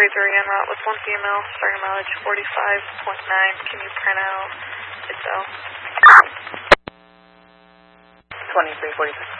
3 en route with 1 female, starting mileage 45.9. Can you print out its L? 2346.